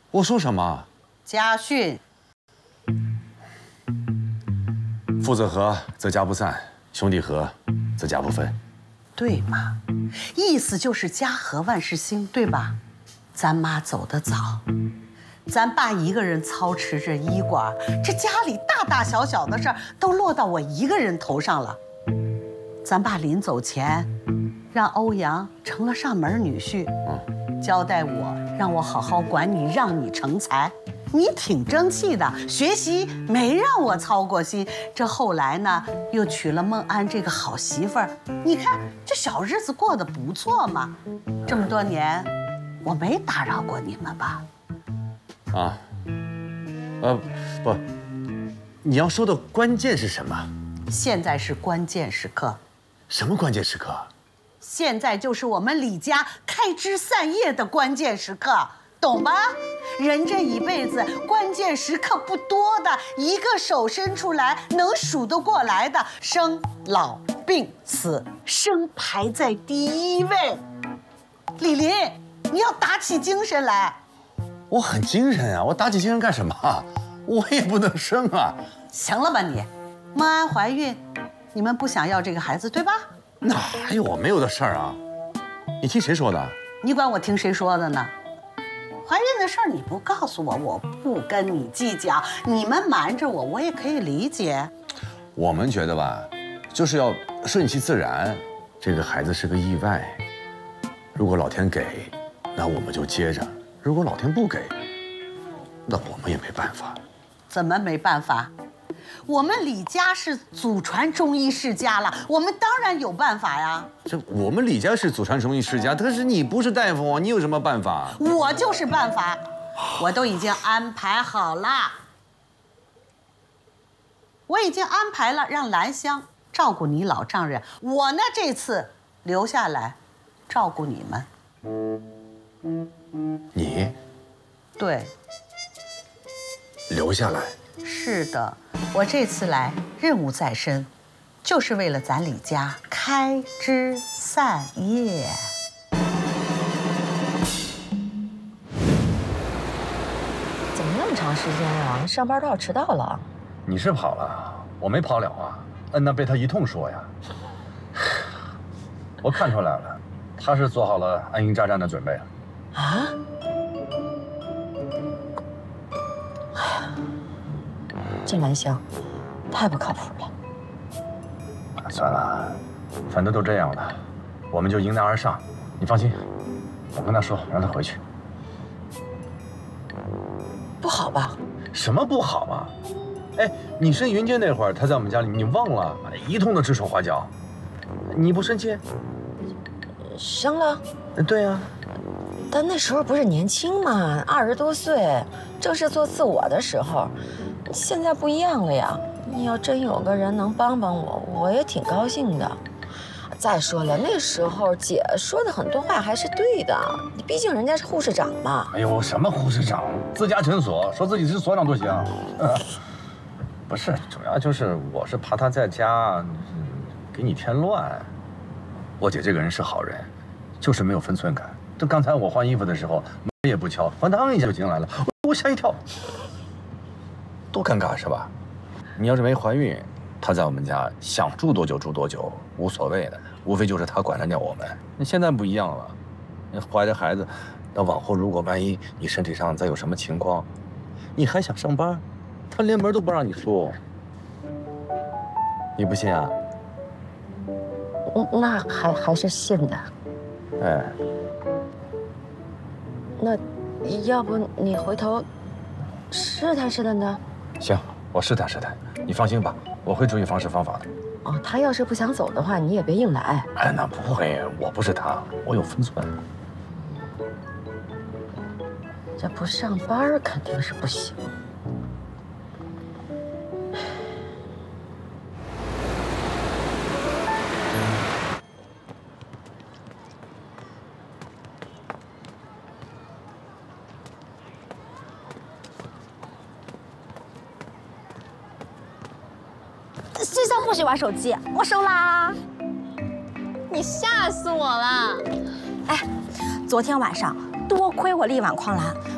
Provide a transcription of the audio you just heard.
我说什么？ 家训。 父子和，则家不散；兄弟和，则家不分。 对嘛？意思就是家和万事兴，对吧？咱妈走得早，咱爸一个人操持着医馆，这家里大大小小的事儿都落到我一个人头上了。咱爸临走前，让欧阳成了上门女婿，交代我让我好好管你，让你成才。你挺争气的，学习没让我操过心。这后来呢，又娶了孟安这个好媳妇儿，你看这小日子过得不错嘛。这么多年，我没打扰过你们吧？ 啊，不，你要说的关键是什么？ 现在是关键时刻。 什么关键时刻？ 现在就是我们李家开枝散叶的关键时刻，懂吧？人这一辈子关键时刻不多的，一个手伸出来能数得过来的，生老病死，生排在第一位。李林，你要打起精神来。 我很精神啊，我打起精神干什么？我也不能生啊。 行了吧你，孟安怀孕，你们不想要这个孩子对吧？ 哪有我没有的事儿啊？你听谁说的？ 你管我听谁说的呢？怀孕的事儿你不告诉我，我不跟你计较。你们瞒着我，我也可以理解。 我们觉得吧，就是要顺其自然。这个孩子是个意外，如果老天给，那我们就接着；如果老天不给，那我们也没办法。 怎么没办法？我们李家是祖传中医世家了，我们当然有办法呀。 这我们李家是祖传中医世家，可是你不是大夫啊，你有什么办法？ 我就是办法，我都已经安排好了。我已经安排了，让兰香照顾你老丈人，我呢这次留下来照顾你们。 你对， 留下来。 是的，我这次来任务在身，就是为了咱李家开枝散叶。 怎么那么长时间呀？上班都要迟到了。 你是跑了，我没跑了啊！恩娜被他一通说呀。我看出来了，他是做好了安营扎战的准备了。 啊？这兰香太不靠谱了。 算了，反正都这样了，我们就迎难而上。你放心，我跟他说，让他回去。 不好吧？ 什么不好啊？哎，你升云阶那会儿，他在我们家里，你忘了？一通的指手画脚，你不生气？ 生了？ 对呀。 但那时候不是年轻嘛，20多岁，正是做自我的时候。现在不一样了呀！你要真有个人能帮帮我，我也挺高兴的。再说了，那时候姐说的很多话还是对的，毕竟人家是护士长嘛。 哎呦，什么护士长？自家诊所，说自己是所长都行。不是，主要就是我是怕他在家给你添乱。我姐这个人是好人，就是没有分寸感。这刚才我换衣服的时候，门也不敲，咣当一下就进来了，我吓一跳。多尴尬是吧？你要是没怀孕，她在我们家想住多久住多久，无所谓的，无非就是她管着点我们。那现在不一样了，你怀着孩子，那往后如果万一你身体上再有什么情况，你还想上班，她连门都不让你出。你不信啊？ 那还是信的。 哎， 那要不你回头试探试探他？ 行，我试探试探，你放心吧，我会注意方式方法的。 哦，他要是不想走的话，你也别硬来。 哎，那不会，我不是他，我有分寸。 这不上班肯定是不行。 这下不许玩手机，我收啦！你吓死我了！哎，昨天晚上多亏我力挽狂澜，